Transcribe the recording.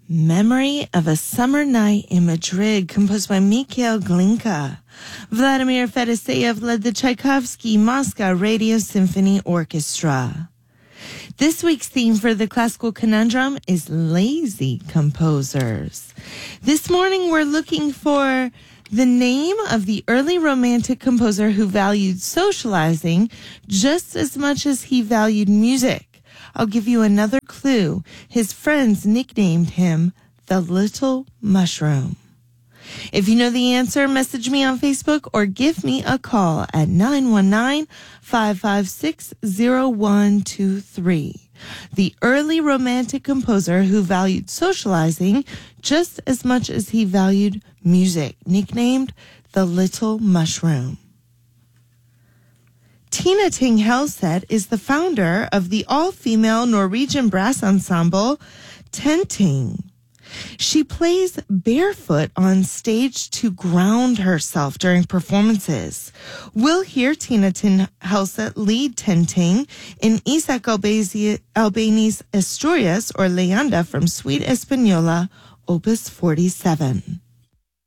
Memory of a Summer Night in Madrid, composed by Mikhail Glinka. Vladimir Fedoseev led the Tchaikovsky Moscow Radio Symphony Orchestra. This week's theme for the Classical Conundrum is lazy composers. This morning we're looking for the name of the early Romantic composer who valued socializing just as much as he valued music. I'll give you another clue. His friends nicknamed him the Little Mushroom. If you know the answer, message me on Facebook or give me a call at 919-556-0123. The early Romantic composer who valued socializing just as much as he valued music, nicknamed the Little Mushroom. Tina Ting Helseth is the founder of the all-female Norwegian brass ensemble Tenting. She plays barefoot on stage to ground herself during performances. We'll hear Tina Ting Helseth lead Tenting in Isaac Albéniz's Asturias or Leyenda from Suite Española, Opus 47.